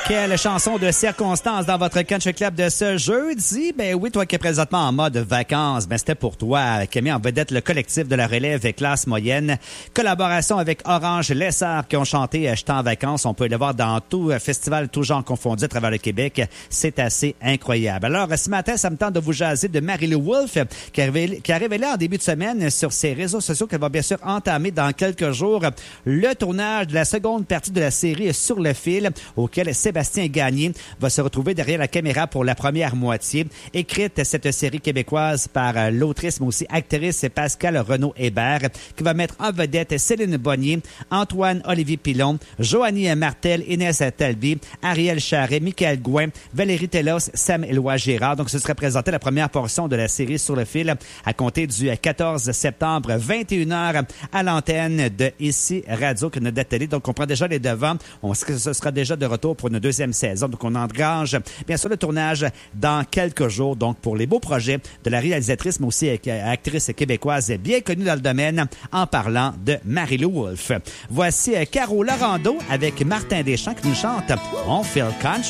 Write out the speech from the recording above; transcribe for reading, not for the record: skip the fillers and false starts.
Quelle chanson de circonstance dans votre Country Club de ce jeudi? Ben oui, toi qui es présentement en mode vacances, ben c'était pour toi, qui a mis en vedette le collectif de la relève classe moyenne. Collaboration avec Orange Lessard qui ont chanté « J'étais en vacances ». On peut les voir dans tout festival, tout genre confondu à travers le Québec. C'est assez incroyable. Alors, ce matin, ça me tente de vous jaser de Marie-Lou Wolfe qui a révélé en début de semaine sur ses réseaux sociaux qu'elle va bien sûr entamer dans quelques jours le tournage de la seconde partie de la série Sur le fil, auquel Sébastien Gagné va se retrouver derrière la caméra pour la première moitié. Écrite cette série québécoise par l'autrice mais aussi actrice Pascale Renaud-Hébert qui va mettre en vedette Céline Bonnier, Antoine-Olivier Pilon, Joanie Martel, Inès Talby, Ariel Charret, Michael Gouin, Valérie Telos, Sam-Éloi Gérard. Donc, ce serait présenté la première portion de la série Sur le fil à compter du 14 septembre, 21h à l'antenne de Ici Radio, qui est notre télé. Donc, on prend déjà les devants. On sait que ce sera déjà de retour pour une deuxième saison. Donc, on engrange bien sûr le tournage dans quelques jours. Donc, pour les beaux projets de la réalisatrice, mais aussi actrice québécoise bien connue dans le domaine, en parlant de Marie-Lou Wolfe. Voici Caro Laurando avec Martin Deschamps qui nous chante « On Feel Country ».